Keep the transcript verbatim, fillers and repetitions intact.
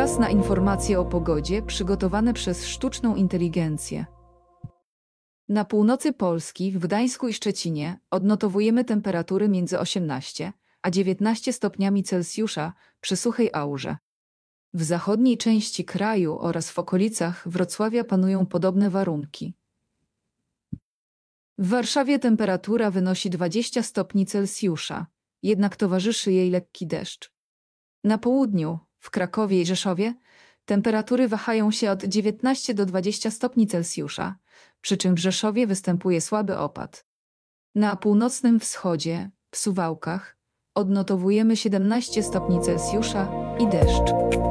Czas na informacje o pogodzie przygotowane przez sztuczną inteligencję. Na północy Polski, w Gdańsku i Szczecinie, odnotowujemy temperatury między osiemnaście a dziewiętnaście stopniami Celsjusza przy suchej aurze. W zachodniej części kraju oraz w okolicach Wrocławia panują podobne warunki. W Warszawie temperatura wynosi dwadzieścia stopni Celsjusza, jednak towarzyszy jej lekki deszcz. Na południu, w Krakowie i Rzeszowie, temperatury wahają się od dziewiętnastu do dwudziestu stopni Celsjusza, przy czym w Rzeszowie występuje słaby opad. Na północnym wschodzie, w Suwałkach, odnotowujemy siedemnaście stopni Celsjusza i deszcz.